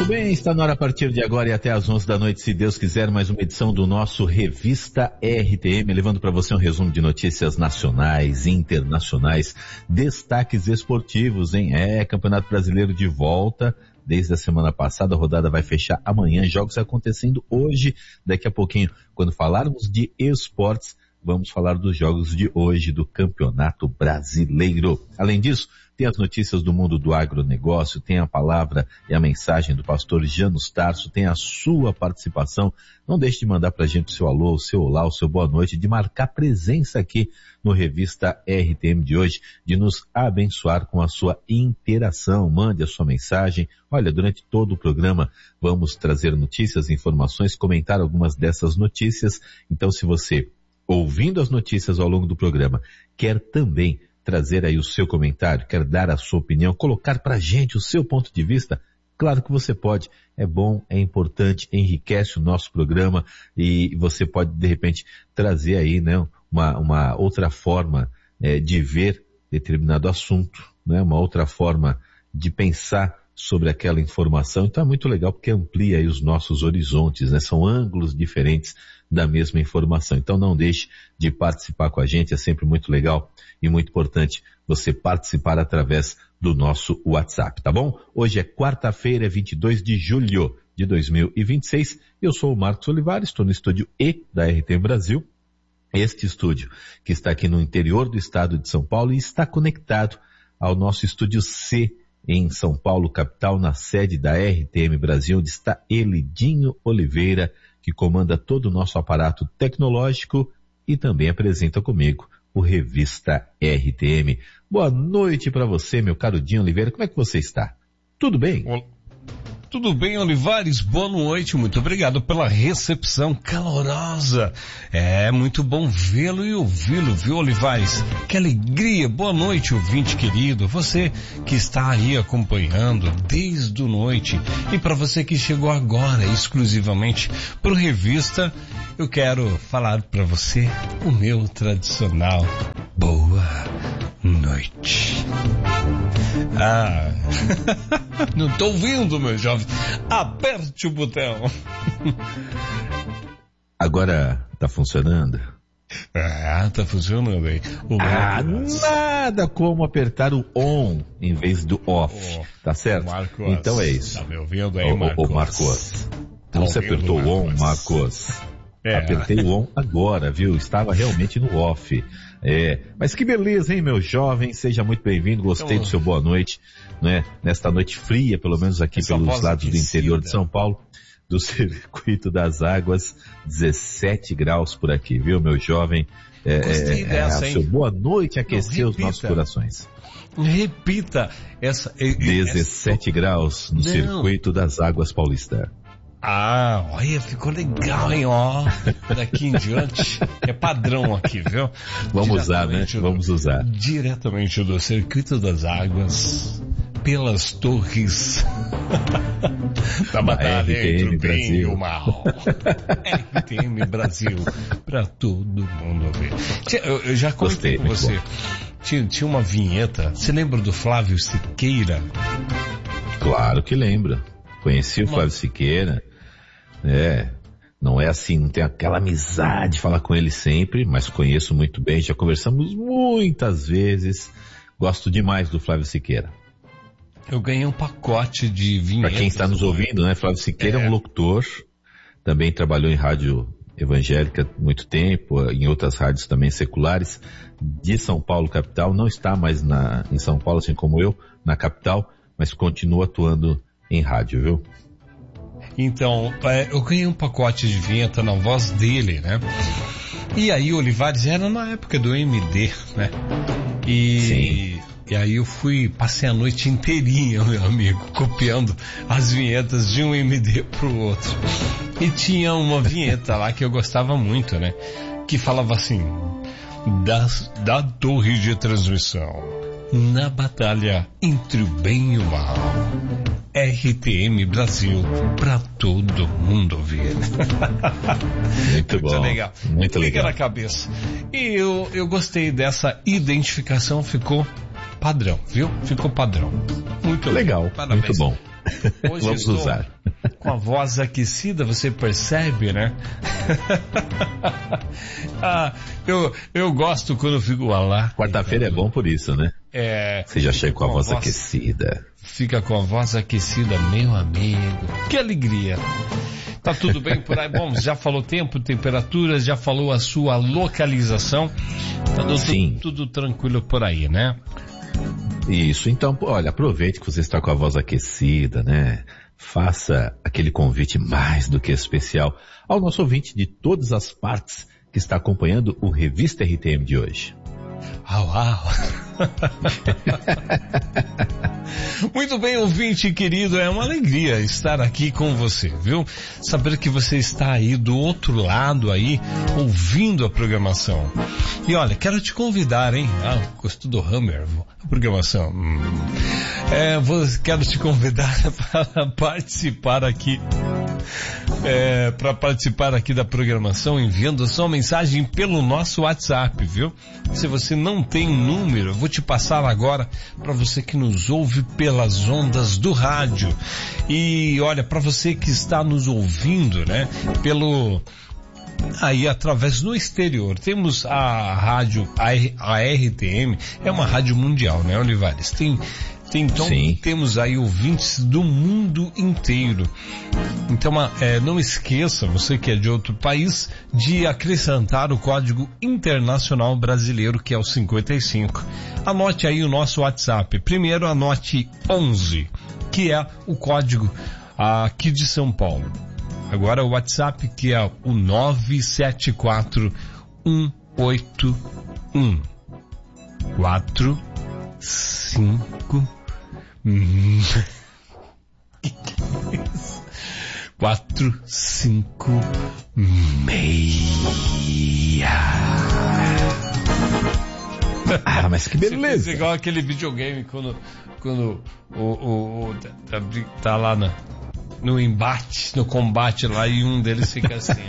bem, está na hora a partir de agora e até às 11 da noite, se Deus quiser, mais uma edição do nosso Revista RTM, levando para você um resumo de notícias nacionais e internacionais, destaques esportivos, hein? Campeonato Brasileiro de volta desde a semana passada, a rodada vai fechar amanhã, jogos acontecendo hoje, daqui a pouquinho, quando falarmos de esportes, vamos falar dos jogos de hoje do Campeonato Brasileiro. Além disso, tem as notícias do mundo do agronegócio, tem a palavra e a mensagem do pastor Janus Tarso, tem a sua participação. Não deixe de mandar pra gente o seu alô, o seu olá, o seu boa noite, de marcar presença aqui no Revista RTM de hoje, de nos abençoar com a sua interação. Mande a sua mensagem. Olha, durante todo o programa vamos trazer notícias, informações, comentar algumas dessas notícias. Então, se você, ouvindo as notícias ao longo do programa, quer também trazer aí o seu comentário, quer dar a sua opinião, colocar pra gente o seu ponto de vista, claro que você pode. É bom, é importante, enriquece o nosso programa e você pode, de repente, trazer aí, né, uma outra forma de ver determinado assunto, né, uma outra forma de pensar sobre aquela informação. Então é muito legal porque amplia aí os nossos horizontes, né? São ângulos diferentes da mesma informação. Então não deixe de participar com a gente, é sempre muito legal e muito importante você participar através do nosso WhatsApp, tá bom? Hoje é quarta-feira, 22 de julho de 2026. Eu sou o Marcos Olivares, estou no estúdio E da RTM Brasil. Este estúdio que está aqui no interior do estado de São Paulo e está conectado ao nosso estúdio C em São Paulo, capital, na sede da RTM Brasil, onde está Elidinho Oliveira, que comanda todo o nosso aparato tecnológico e também apresenta comigo o Revista RTM. Boa noite para você, meu caro Dinho Oliveira. Como é que você está? Tudo bem? Tudo bem, Olivares? Boa noite, muito obrigado pela recepção calorosa. É muito bom vê-lo e ouvi-lo, viu, Olivares? Que alegria, boa noite, ouvinte querido, você que está aí acompanhando desde a noite. E para você que chegou agora exclusivamente pro Revista, eu quero falar para você o meu tradicional boa noite. Não tô ouvindo, meu jovem. Aperte o botão. Agora tá funcionando? Tá funcionando aí. Nada como apertar o on em vez do off, tá certo? Marcos, então é isso. Tá me ouvindo aí, Marcos? Marcos. Então você apertou o on, Marcos? Apertei o on agora, viu? Estava realmente no off. Mas que beleza, hein, meu jovem? Seja muito bem-vindo, gostei do seu boa noite, né? Nesta noite fria, pelo menos aqui pelos lados do interior de São Paulo, do Circuito das Águas, 17 graus por aqui, viu, meu jovem? Gostei dessa, hein? Seu boa noite aqueceu os nossos corações. Repita essa. 17 graus no Circuito das Águas Paulista. Olha, ficou legal, hein, ó. Daqui em diante, é padrão aqui, viu? Vamos usar, né? Vamos usar. Diretamente do Circuito das Águas, pelas torres da batalha entre o bem e o mal. RTM Brasil, pra todo mundo ver. Eu já comentei com você, tinha uma vinheta, você lembra do Flávio Siqueira? Claro que lembro. Conheci o Flávio Siqueira, não é assim, não tem aquela amizade, falar com ele sempre, mas conheço muito bem, já conversamos muitas vezes, gosto demais do Flávio Siqueira. Eu ganhei um pacote de vinhetas. Para quem está nos ouvindo, né, Flávio Siqueira é um locutor, também trabalhou em rádio evangélica muito tempo, em outras rádios também seculares, de São Paulo capital, não está mais em São Paulo, assim como eu, na capital, mas continua atuando em rádio, viu? Então, eu ganhei um pacote de vinheta na voz dele, né? E aí, Olivares, era na época do MD, né? Sim. E aí eu passei a noite inteirinha, meu amigo, copiando as vinhetas de um MD pro outro. E tinha uma vinheta lá que eu gostava muito, né? Que falava assim, da torre de transmissão, na batalha entre o bem e o mal, RTM Brasil, pra todo mundo ouvir. Muito bom. Legal. Muito legal. Na cabeça. E eu gostei dessa identificação, ficou padrão, viu? Ficou padrão. Muito legal. Parabéns. Muito bom. Hoje vamos estou usar. Com a voz aquecida, você percebe, né? Eu gosto quando eu fico lá. Quarta-feira é bom por isso, né? Você já chega com a voz aquecida. Fica com a voz aquecida, meu amigo. Que alegria. Tá tudo bem por aí? Bom, já falou tempo, temperaturas, já falou a sua localização. Tá tudo tranquilo por aí, né? Isso, então, olha, aproveite que você está com a voz aquecida, né? Faça aquele convite mais do que especial ao nosso ouvinte de todas as partes que está acompanhando o Revista RTM de hoje. Uau! Muito bem, ouvinte querido, é uma alegria estar aqui com você, viu? Saber que você está aí do outro lado aí, ouvindo a programação. E olha, quero te convidar, hein? Gostou do Hammer, a programação. Quero te convidar para participar aqui. Para participar aqui da programação, enviando a sua mensagem pelo nosso WhatsApp, viu? Se você não tem um número, eu vou te passar agora para você que nos ouve pelas ondas do rádio. E olha, para você que está nos ouvindo, né? Aí através do exterior, temos a rádio, a RTM, é uma rádio mundial, né, Olivares? Então, temos aí ouvintes do mundo inteiro. Então, não esqueça, você que é de outro país, de acrescentar o código internacional brasileiro, que é o 55. Anote aí o nosso WhatsApp. Primeiro, anote 11, que é o código aqui de São Paulo. Agora, o WhatsApp, que é o 974-181 45 456. Mas que beleza! É igual aquele videogame quando tá lá no embate, no combate lá, e um deles fica assim.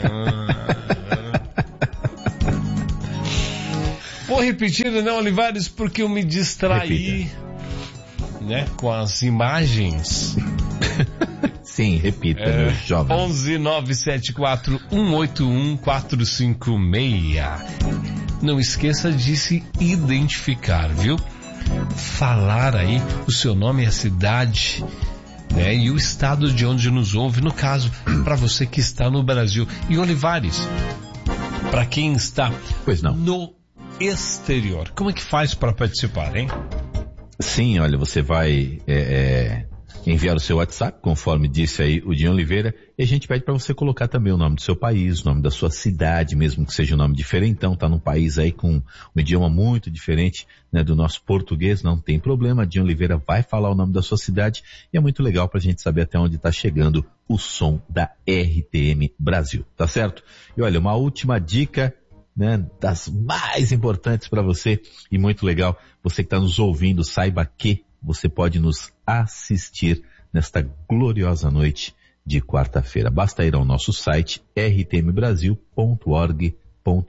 Vou repetir, né, Olivares, porque eu me distraí. Repita. Né, com as imagens. Sim, repita, meu jovem. 11974181456. Não esqueça de se identificar, viu? Falar aí o seu nome e a cidade, né, e o estado de onde nos ouve, no caso, para você que está no Brasil. E Olivares, para quem está no exterior, como é que faz para participar, hein? Sim, olha, você vai enviar o seu WhatsApp, conforme disse aí o Dinho Oliveira, e a gente pede para você colocar também o nome do seu país, o nome da sua cidade, mesmo que seja um nome diferentão, tá num país aí com um idioma muito diferente, né, do nosso português, não tem problema, Dinho Oliveira vai falar o nome da sua cidade, e é muito legal pra gente saber até onde tá chegando o som da RTM Brasil, tá certo? E olha, uma última dica, né, das mais importantes para você, e muito legal, você que está nos ouvindo, saiba que você pode nos assistir nesta gloriosa noite de quarta-feira. Basta ir ao nosso site rtmbrasil.org.br.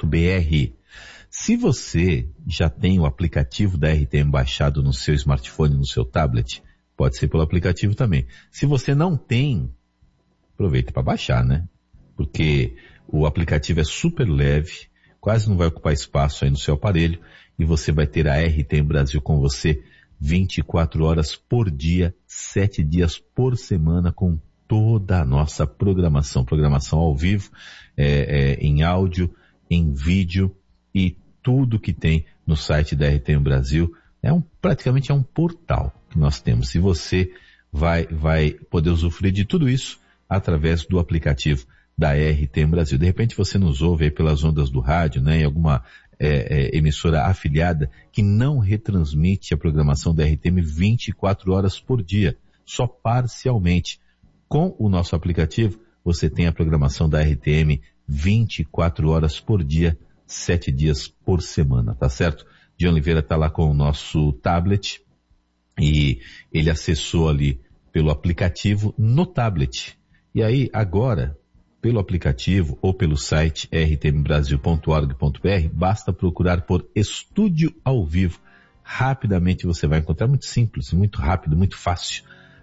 Se você já tem o aplicativo da RTM baixado no seu smartphone, no seu tablet, pode ser pelo aplicativo também. Se você não tem, aproveita para baixar, né? Porque o aplicativo é super leve, quase não vai ocupar espaço aí no seu aparelho, e você vai ter a RTM Brasil com você 24 horas por dia, 7 dias por semana, com toda a nossa programação ao vivo, em áudio, em vídeo, e tudo que tem no site da RTM Brasil praticamente é um portal que nós temos. E você vai poder usufruir de tudo isso através do aplicativo da RTM Brasil. De repente você nos ouve aí pelas ondas do rádio, né, em alguma emissora afiliada que não retransmite a programação da RTM 24 horas por dia, só parcialmente. Com o nosso aplicativo, você tem a programação da RTM 24 horas por dia, 7 dias por semana, tá certo? Dinho Oliveira tá lá com o nosso tablet e ele acessou ali pelo aplicativo no tablet. E aí, agora, pelo aplicativo ou pelo site rtmbrasil.org.br, basta procurar por Estúdio ao Vivo. Rapidamente você vai encontrar, muito simples, muito rápido, muito fácil.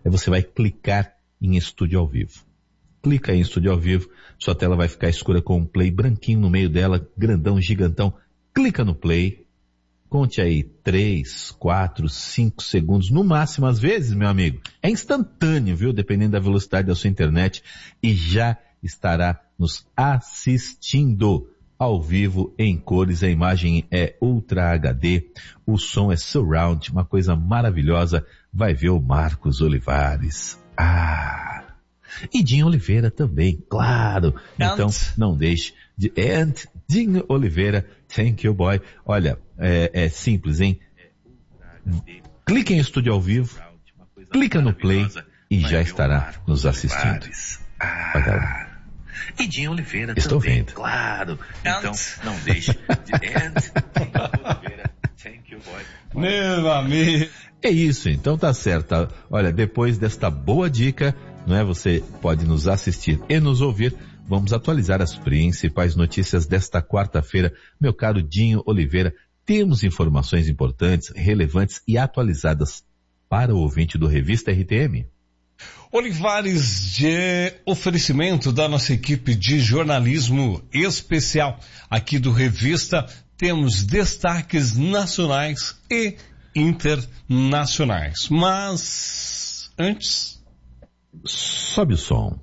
Aí você vai clicar em Estúdio ao Vivo. Clica em Estúdio ao Vivo, sua tela vai ficar escura com um play branquinho no meio dela, grandão, gigantão. Clica no play, conte aí 3, 4, 5 segundos, no máximo às vezes, meu amigo. É instantâneo, viu? Dependendo da velocidade da sua internet, e já estará nos assistindo ao vivo, em cores, a imagem é Ultra HD, o som é Surround, uma coisa maravilhosa. Vai ver o Marcos Olivares. E Dinho Oliveira também, claro. Então, não deixe de... Dinho Oliveira, thank you, boy. Olha, é simples, hein? Clique em Estúdio ao Vivo, clica no play e já estará nos assistindo. Olha lá. E Dinho Oliveira Estou também, vendo. claro. Então, não deixe de... Dinho Oliveira, thank you, boy. Meu amigo. É isso, então tá certo. Olha, depois desta boa dica, não é? Você pode nos assistir e nos ouvir. Vamos atualizar as principais notícias desta quarta-feira. Meu caro Dinho Oliveira, temos informações importantes, relevantes e atualizadas para o ouvinte do Revista RTM. Olivares, de oferecimento da nossa equipe de jornalismo especial aqui do Revista, temos destaques nacionais e internacionais. Mas, antes... Sobe o som.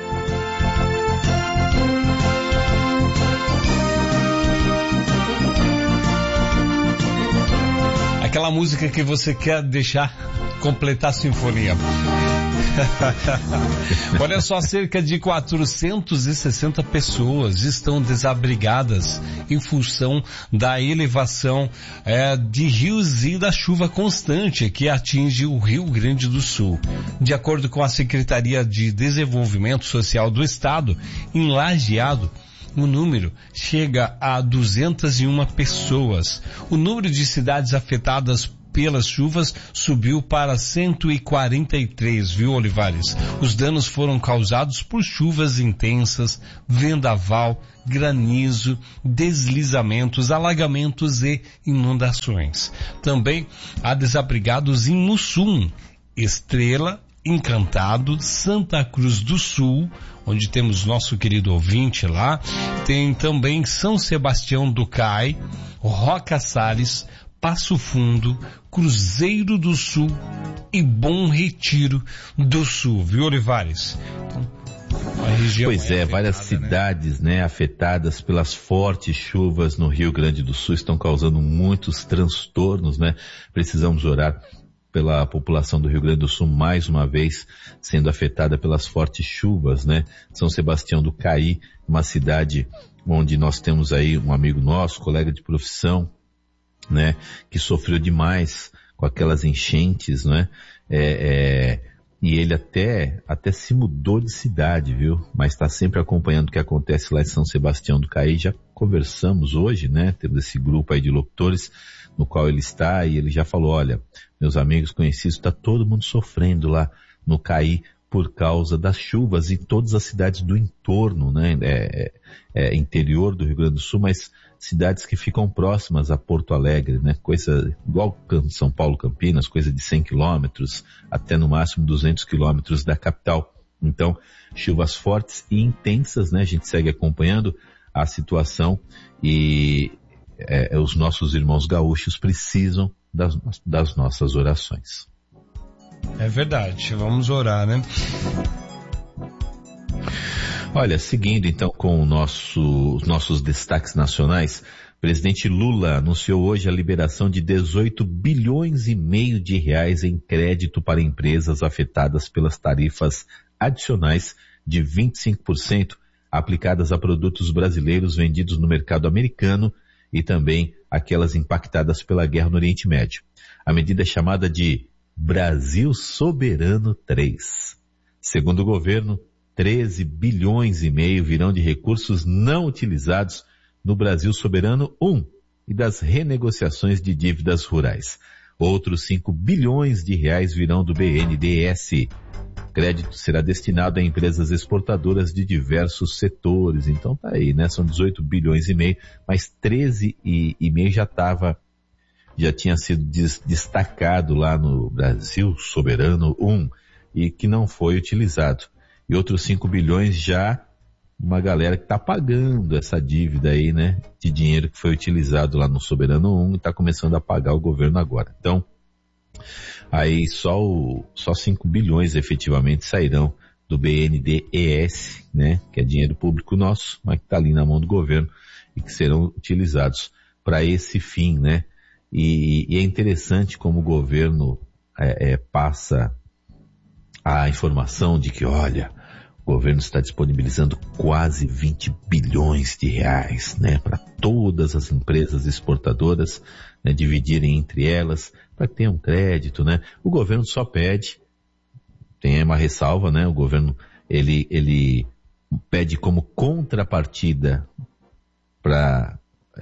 Aquela música que você quer deixar completar a sinfonia. Olha só, cerca de 460 pessoas estão desabrigadas em função da elevação de rios e da chuva constante que atinge o Rio Grande do Sul. De acordo com a Secretaria de Desenvolvimento Social do Estado, em Lajeado, o número chega a 201 pessoas. O número de cidades afetadas pelas chuvas subiu para 143, viu, Olivares? Os danos foram causados por chuvas intensas, vendaval, granizo, deslizamentos, alagamentos e inundações. Também há desabrigados em Mussum, Estrela, Encantado, Santa Cruz do Sul, onde temos nosso querido ouvinte lá. Tem também São Sebastião do Cai, Roca Salles, Passo Fundo, Cruzeiro do Sul e Bom Retiro do Sul, viu, Olivares? Então, a região pois várias cidades, né, afetadas pelas fortes chuvas no Rio Grande do Sul estão causando muitos transtornos, né? Precisamos orar pela população do Rio Grande do Sul, mais uma vez sendo afetada pelas fortes chuvas, né? São Sebastião do Caí, uma cidade onde nós temos aí um amigo nosso, colega de profissão, né, que sofreu demais com aquelas enchentes, né? E ele até se mudou de cidade, viu? Mas está sempre acompanhando o que acontece lá em São Sebastião do Caí. Já conversamos hoje, né? Temos esse grupo aí de locutores no qual ele está, e ele já falou, olha, meus amigos conhecidos, está todo mundo sofrendo lá no Caí por causa das chuvas em todas as cidades do entorno, né? Interior do Rio Grande do Sul, mas cidades que ficam próximas a Porto Alegre, né? Coisa igual São Paulo, Campinas, coisa de 100 quilômetros, até no máximo 200 quilômetros da capital. Então, chuvas fortes e intensas, né? A gente segue acompanhando a situação e os nossos irmãos gaúchos precisam das nossas orações. É verdade, vamos orar, né? Olha, seguindo então com os nossos destaques nacionais, o presidente Lula anunciou hoje a liberação de 18 bilhões e meio de reais em crédito para empresas afetadas pelas tarifas adicionais de 25% aplicadas a produtos brasileiros vendidos no mercado americano e também aquelas impactadas pela guerra no Oriente Médio. A medida é chamada de Brasil Soberano 3. Segundo o governo, 13 bilhões e meio virão de recursos não utilizados no Brasil Soberano 1 e das renegociações de dívidas rurais. Outros 5 bilhões de reais virão do BNDES. Crédito será destinado a empresas exportadoras de diversos setores. Então tá aí, né? São 18 bilhões e meio, mas 13 e meio já tinha sido destacado lá no Brasil Soberano 1. e que não foi utilizado. E outros 5 bilhões já uma galera que está pagando essa dívida aí, né, de dinheiro que foi utilizado lá no Soberano 1 e está começando a pagar o governo agora. Então, aí só 5 bilhões efetivamente sairão do BNDES, né, que é dinheiro público nosso, mas que está ali na mão do governo e que serão utilizados para esse fim, né. E é interessante como o governo passa a informação de que, olha, o governo está disponibilizando quase 20 bilhões de reais, né, para todas as empresas exportadoras, né, dividirem entre elas, para que tenham um crédito, né. O governo só pede, tem uma ressalva, né, o governo, ele pede como contrapartida para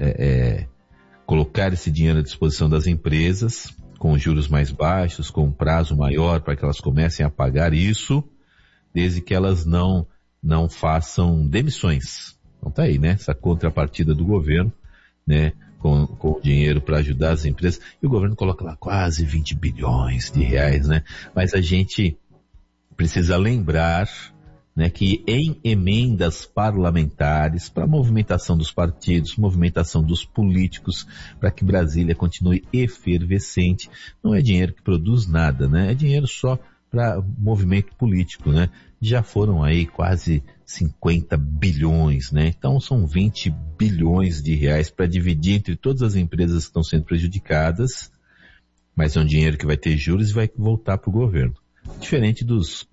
colocar esse dinheiro à disposição das empresas, com juros mais baixos, com um prazo maior, para que elas comecem a pagar isso, desde que elas não façam demissões. Então tá aí, né? Essa contrapartida do governo, né? Com o dinheiro para ajudar as empresas. E o governo coloca lá quase 20 bilhões de reais, né? Mas a gente precisa lembrar, né, que em emendas parlamentares, para a movimentação dos partidos, movimentação dos políticos, para que Brasília continue efervescente, não é dinheiro que produz nada, né? É dinheiro só para movimento político, né? Já foram aí quase 50 bilhões, né? Então são 20 bilhões de reais para dividir entre todas as empresas que estão sendo prejudicadas, mas é um dinheiro que vai ter juros e vai voltar para o governo. Diferente dos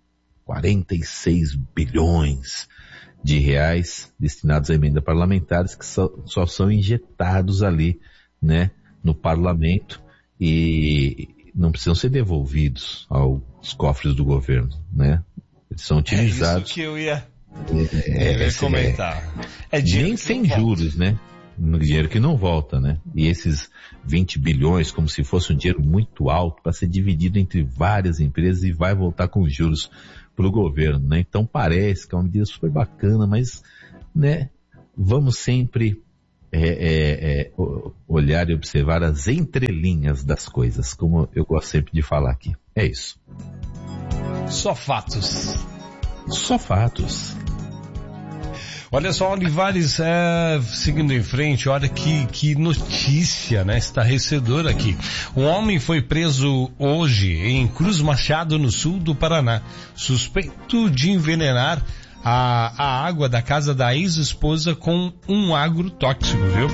46 bilhões de reais destinados a emendas parlamentares que só são injetados ali, né, no parlamento e não precisam ser devolvidos aos cofres do governo, né? Eles são utilizados. É isso que eu ia comentar. Nem sem juros, né? Dinheiro que não volta, né? E esses 20 bilhões, como se fosse um dinheiro muito alto, para ser dividido entre várias empresas e vai voltar com juros para o governo, né? Então parece que é uma medida super bacana, mas, né, vamos sempre olhar e observar as entrelinhas das coisas, como eu gosto sempre de falar aqui. É isso. Só fatos. Só fatos. Olha só, Olivares, seguindo em frente, olha que notícia, né, estarrecedora aqui. Um homem foi preso hoje em Cruz Machado, no sul do Paraná, suspeito de envenenar a água da casa da ex-esposa com um agrotóxico, viu?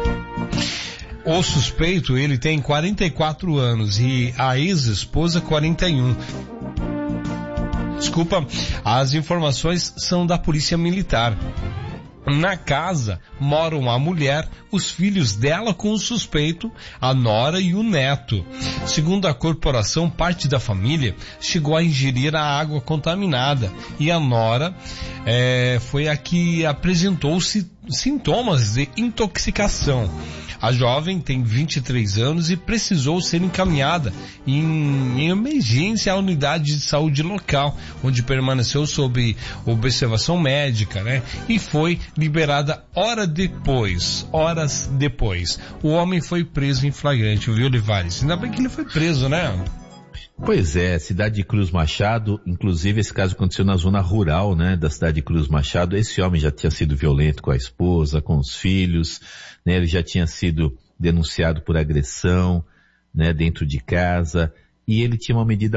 O suspeito, ele tem 44 anos e a ex-esposa 41. Desculpa, as informações são da Polícia Militar. Na casa moram a mulher, os filhos dela com o suspeito, a nora e o neto. Segundo a corporação, parte da família chegou a ingerir a água contaminada e a nora foi a que apresentou sintomas de intoxicação. A jovem tem 23 anos e precisou ser encaminhada em emergência à unidade de saúde local, onde permaneceu sob observação médica, né? E foi liberada horas depois. O homem foi preso em flagrante, viu, Olivares? Ainda bem que ele foi preso, né? Pois é, cidade de Cruz Machado, inclusive esse caso aconteceu na zona rural, né, da cidade de Cruz Machado. Esse homem já tinha sido violento com a esposa, com os filhos, né, ele já tinha sido denunciado por agressão, né, dentro de casa, e ele tinha uma medida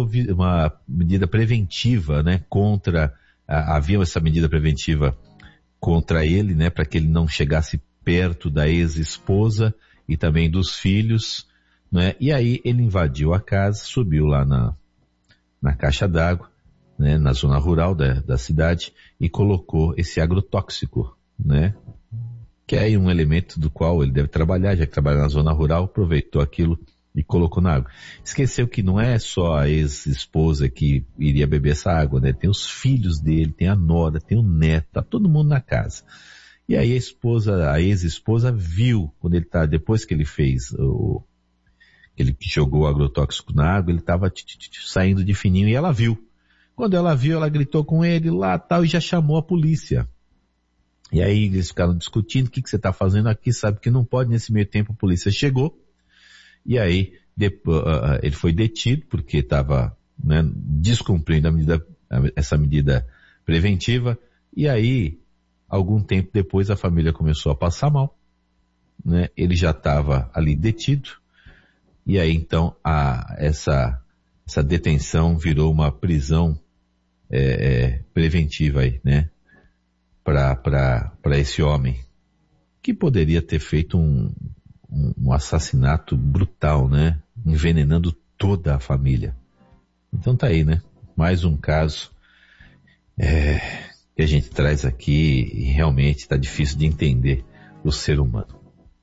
preventiva, né, havia essa medida preventiva contra ele, né, para que ele não chegasse perto da ex-esposa e também dos filhos, né? E aí ele invadiu a casa, subiu lá na caixa d'água, né, na zona rural da cidade, e colocou esse agrotóxico, né, que é um elemento do qual ele deve trabalhar, já que trabalha na zona rural, aproveitou aquilo e colocou na água. Esqueceu que não é só a ex-esposa que iria beber essa água, né? Tem os filhos dele, tem a nora, tem o neto, tá todo mundo na casa. E aí a ex-esposa viu, depois que ele fez ele jogou o agrotóxico na água, ele estava saindo de fininho e ela viu. Quando ela viu, ela gritou com ele lá tal e já chamou a polícia. E aí eles ficaram discutindo, o que você está fazendo aqui, sabe que não pode. Nesse meio tempo a polícia chegou e aí ele foi detido porque estava né, descumprindo essa medida preventiva, e aí, algum tempo depois, a família começou a passar mal, né, ele já estava ali detido, e aí então essa detenção virou uma prisão preventiva aí, né, para esse homem, que poderia ter feito um assassinato brutal, né, envenenando toda a família. Então tá aí, né, mais um caso que a gente traz aqui, e realmente está difícil de entender o ser humano.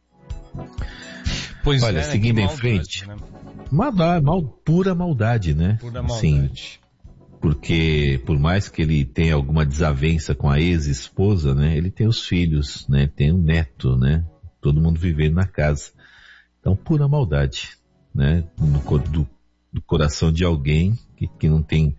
Pois olha, seguindo em frente, né? Pura maldade, né? Pura maldade. Sim, porque por mais que ele tenha alguma desavença com a ex-esposa, né? Ele tem os filhos, né? Tem um neto, né? Todo mundo vivendo na casa. Então, pura maldade, né? Do coração de alguém que não tem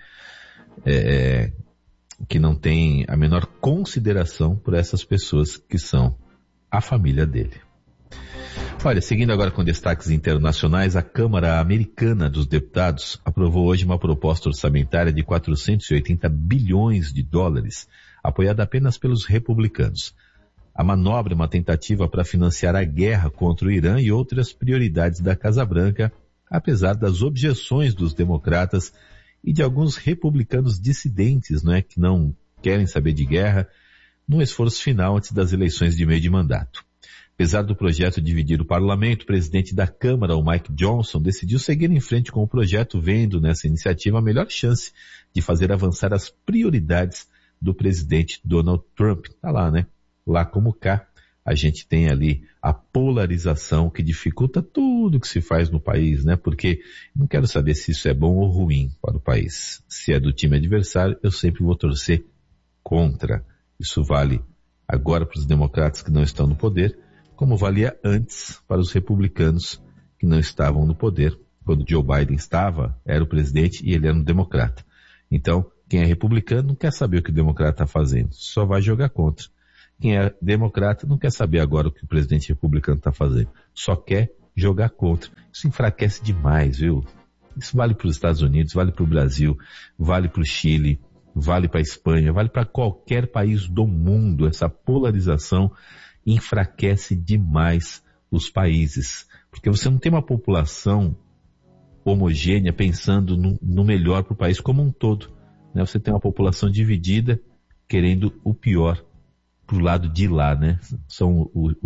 a menor consideração por essas pessoas que são a família dele. Olha, seguindo agora com destaques internacionais, a Câmara Americana dos Deputados aprovou hoje uma proposta orçamentária de 480 bilhões de dólares, apoiada apenas pelos republicanos. A manobra é uma tentativa para financiar a guerra contra o Irã e outras prioridades da Casa Branca, apesar das objeções dos democratas e de alguns republicanos dissidentes, né, que não querem saber de guerra, num esforço final antes das eleições de meio de mandato. Apesar do projeto dividir o parlamento, o presidente da Câmara, o Mike Johnson, decidiu seguir em frente com o projeto, vendo nessa iniciativa a melhor chance de fazer avançar as prioridades do presidente Donald Trump. Tá lá, né? Lá como cá, a gente tem ali a polarização que dificulta tudo que se faz no país, né? Porque não quero saber se isso é bom ou ruim para o país. Se é do time adversário, eu sempre vou torcer contra. Isso vale agora para os democratas que não estão no poder, como valia antes para os republicanos que não estavam no poder. Quando Joe Biden era o presidente e ele era um democrata. Então, quem é republicano não quer saber o que o democrata está fazendo, só vai jogar contra. Quem é democrata não quer saber agora o que o presidente republicano está fazendo, só quer jogar contra. Isso enfraquece demais, viu? Isso vale para os Estados Unidos, vale para o Brasil, vale para o Chile, vale para a Espanha, vale para qualquer país do mundo. Essa polarização enfraquece demais os países, porque você não tem uma população homogênea pensando no melhor para o país como um todo, né? Você tem uma população dividida querendo o pior pro lado de lá, né? São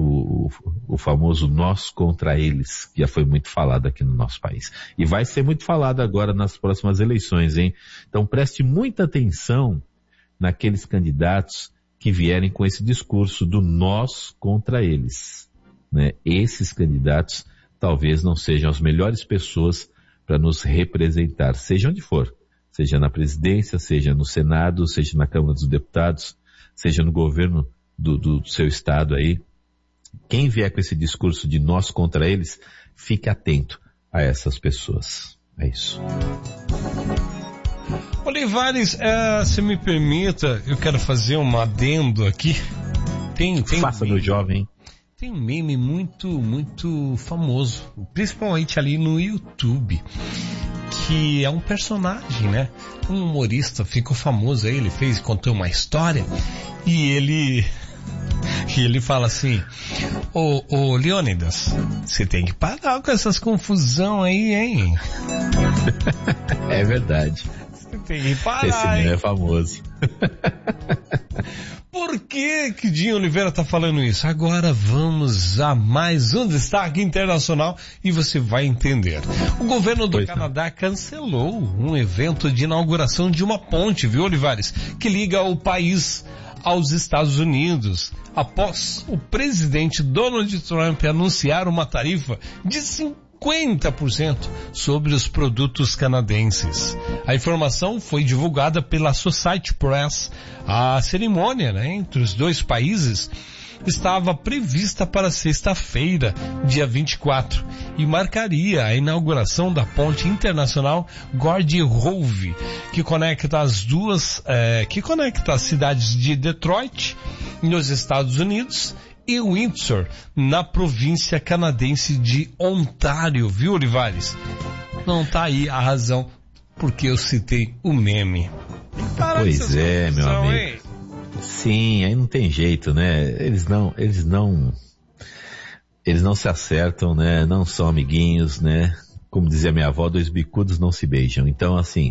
o famoso nós contra eles, que já foi muito falado aqui no nosso país. E vai ser muito falado agora nas próximas eleições, hein? Então preste muita atenção naqueles candidatos que vierem com esse discurso do nós contra eles, né? Esses candidatos talvez não sejam as melhores pessoas para nos representar, seja onde for, seja na presidência, seja no Senado, seja na Câmara dos Deputados, seja no governo do seu estado aí. Quem vier com esse discurso de nós contra eles, fique atento a essas pessoas. É isso. Olivares, se me permita, eu quero fazer um adendo aqui. Faça, meu jovem. Tem um meme muito famoso, principalmente ali no YouTube, que é um personagem, né? Um humorista ficou famoso aí, contou uma história, e ele fala assim: Ô Leônidas, você tem que parar com essas confusão aí, hein? É verdade. Você tem que parar. Esse meme é famoso. Por que Dinho Oliveira tá falando isso? Agora vamos a mais um destaque internacional e você vai entender. O governo do Canadá cancelou um evento de inauguração de uma ponte, viu, Olivares? Que liga o país aos Estados Unidos, após o presidente Donald Trump anunciar uma tarifa de 50% sobre os produtos canadenses. A informação foi divulgada pela Associated Press. A cerimônia, né, entre os dois países estava prevista para sexta-feira, dia 24, e marcaria a inauguração da ponte internacional Gordie Howe, que conecta as cidades de Detroit, nos Estados Unidos, e Windsor, na província canadense de Ontário, viu, Olivares? Não tá aí a razão porque eu citei o meme. Pois é, meu amigo. Hein? Sim, aí não tem jeito, né? Eles não se acertam, né? Não são amiguinhos, né? Como dizia minha avó, 2 bicudos não se beijam. Então, assim,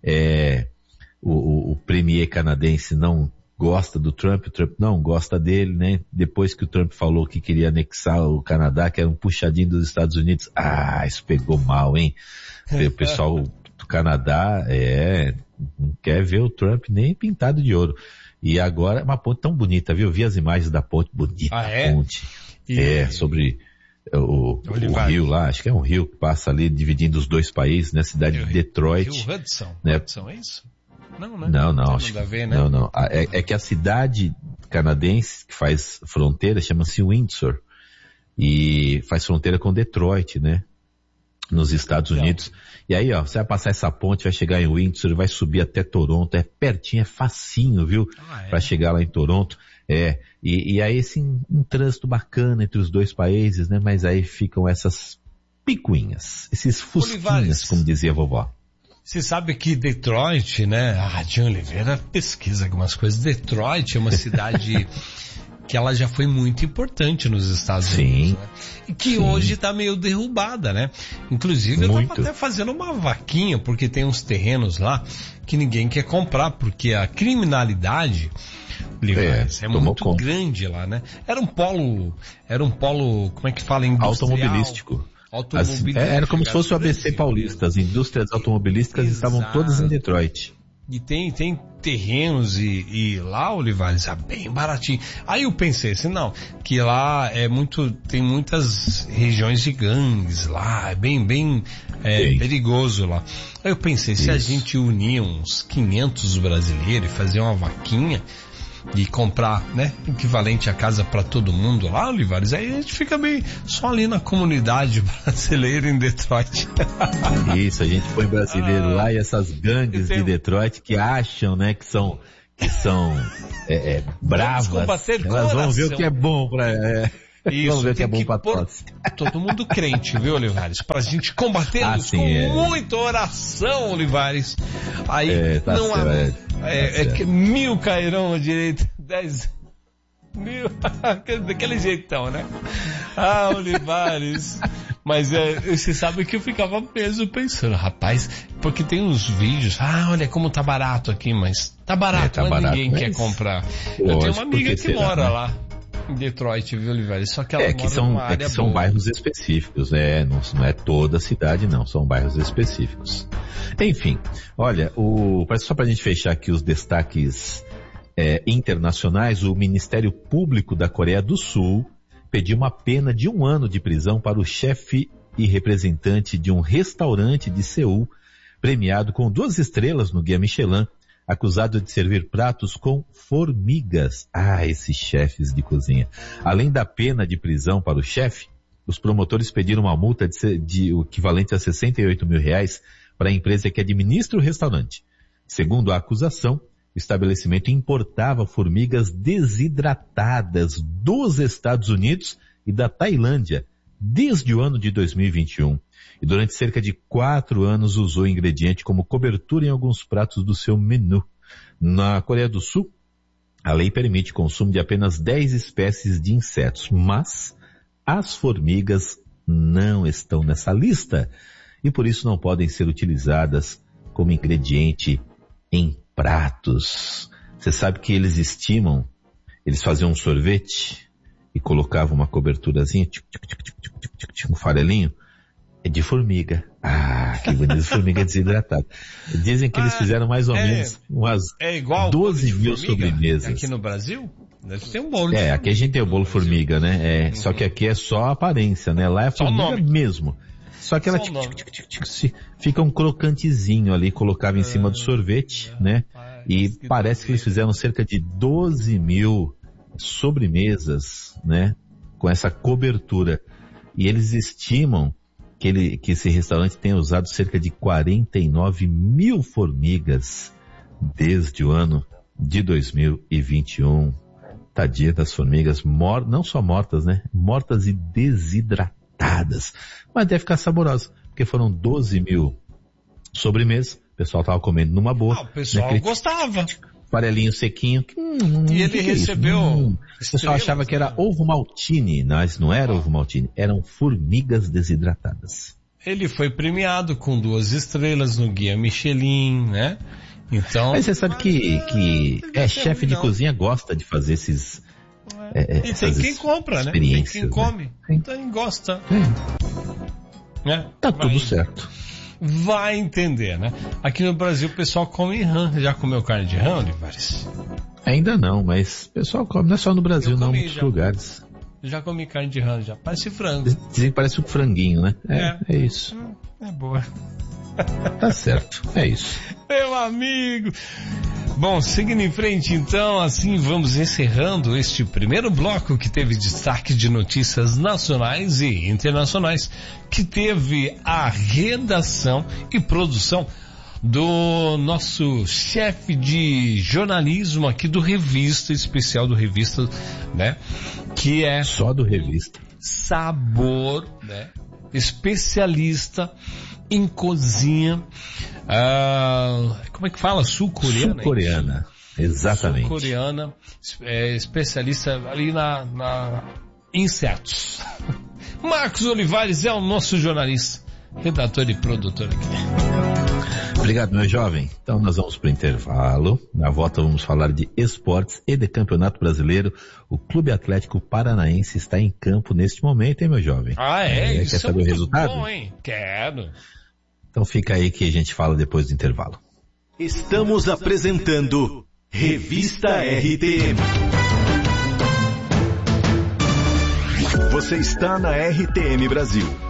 o premier canadense não gosta do Trump, o Trump não gosta dele, né? Depois que o Trump falou que queria anexar o Canadá, que era um puxadinho dos Estados Unidos, isso pegou mal, hein? O pessoal do Canadá, não quer ver o Trump nem pintado de ouro. E agora, uma ponte tão bonita, viu? Eu vi as imagens da ponte, bonita ponte. Sobre o rio lá, acho que é um rio que passa ali dividindo os 2 países, né? Cidade de Detroit. Rio Hudson. Né? Hudson, é isso? Não, né? Não, acho que ver, né? Não. É que a cidade canadense que faz fronteira chama-se Windsor. E faz fronteira com Detroit, né? Nos Estados Unidos. E aí, você vai passar essa ponte, vai chegar em Windsor, vai subir até Toronto, é pertinho, é facinho, viu? Pra chegar lá em Toronto. E aí, assim, um trânsito bacana entre os 2 países, né? Mas aí ficam essas picuinhas, esses fusquinhas, como dizia a vovó. Você sabe que Detroit, né? Tinha Oliveira pesquisa algumas coisas. Detroit é uma cidade que ela já foi muito importante nos Estados Unidos, né? E que hoje está meio derrubada, né? Inclusive eu estava até fazendo uma vaquinha, porque tem uns terrenos lá que ninguém quer comprar, porque a criminalidade é muito grande lá, né? Era um polo, como é que fala? Automobilístico. Era como se fosse o ABC Paulista. As indústrias automobilísticas estavam todas em Detroit. E tem terrenos e lá, Olivares, bem baratinho. Aí eu pensei assim, que lá tem muitas regiões de gangues lá, é bem perigoso lá. Aí eu pensei, se a gente unir uns 500 brasileiros e fazer uma vaquinha e comprar, né, equivalente a casa para todo mundo lá, Olivares, aí a gente fica bem só ali na comunidade brasileira em Detroit. Isso, a gente põe brasileiro lá e essas gangues de Detroit que acham, né, que são bravas, elas vão ver o que é bom pra... Vamos ver o que é bom pra tosse. Todo mundo crente, viu, Olivares? Pra gente combater isso com muita oração, Olivares. Aí não há... que 1.000 cairão à direita, 10 mil, daquele jeitão, né? Olivares. Mas você sabe que eu ficava preso pensando, rapaz, porque tem uns vídeos, olha como tá barato aqui, mas tá barato, mas ninguém quer comprar. Eu tenho uma amiga que mora lá em Detroit, viu, Olivares? Só que ela mora numa área são boa. Bairros específicos, não é toda a cidade, não, são bairros específicos. Enfim, olha, só pra gente fechar aqui os destaques internacionais, o Ministério Público da Coreia do Sul pediu uma pena de 1 ano de prisão para o chefe e representante de um restaurante de Seul, premiado com 2 estrelas no Guia Michelin, acusado de servir pratos com formigas. Esses chefes de cozinha. Além da pena de prisão para o chefe, os promotores pediram uma multa de o equivalente a R$68 mil para a empresa que administra o restaurante. Segundo a acusação, o estabelecimento importava formigas desidratadas dos Estados Unidos e da Tailândia desde o ano de 2021. E durante cerca de 4 anos usou o ingrediente como cobertura em alguns pratos do seu menu. Na Coreia do Sul, a lei permite o consumo de apenas 10 espécies de insetos, mas as formigas não estão nessa lista e por isso não podem ser utilizadas como ingrediente em pratos. Você sabe que eles faziam um sorvete e colocavam uma coberturazinha, um farelinho, de formiga. Que bonito, formiga desidratada. Dizem que eles fizeram mais ou menos umas 12 mil sobremesas. Aqui no Brasil? Deve ter um bolo de formiga. Aqui a gente tem o bolo formiga, né? Só que aqui é só a aparência, né? Lá é formiga mesmo. Só que ela fica um crocantezinho ali, colocava em cima do sorvete, né? E parece que eles fizeram cerca de 12 mil sobremesas, né? Com essa cobertura. E eles estimam que esse restaurante tenha usado cerca de 49 mil formigas desde o ano de 2021. Tadinha das formigas, não só mortas, né? Mortas e desidratadas. Mas deve ficar saborosa, porque foram 12 mil sobremesas, pessoal tava comendo numa boa. O pessoal gostava. Farelinho sequinho. E ele recebeu... O pessoal achava que era ovo maltine, mas não era ovo maltine, eram formigas desidratadas. Ele foi premiado com 2 estrelas no Guia Michelin, né? Então... Mas você sabe que chefe de cozinha gosta de fazer esses... e tem quem compra, né? Tem quem come. Né? Então gosta. Tá tudo certo. Vai entender, né? Aqui no Brasil o pessoal come rã. Já comeu carne de rã, Olivares? Ainda não, mas o pessoal come, não é só no Brasil, não, em muitos lugares. Já comi carne de rã, já. Parece frango. Dizem que parece um franguinho, né? É isso. É boa. Tá certo, é isso. Meu amigo. Bom, seguindo em frente então, assim vamos encerrando este primeiro bloco que teve destaque de notícias nacionais e internacionais, que teve a redação e produção do nosso chefe de jornalismo aqui do Revista, especial do Revista, né? Que é... Só do Revista. Sabor, né? Especialista em cozinha, como é que fala? Sul-coreana? Sul-coreana, exatamente. Sul-coreana, especialista ali na insetos. Marcos Olivares é o nosso jornalista, redator e produtor aqui. Obrigado, meu jovem. Então nós vamos para o intervalo. Na volta vamos falar de esportes e de Campeonato Brasileiro. O Clube Atlético Paranaense está em campo neste momento, hein, meu jovem? Isso quer saber o resultado? Bom, hein? Quero. Então fica aí que a gente fala depois do intervalo. Estamos apresentando Revista RTM. Você está na RTM Brasil.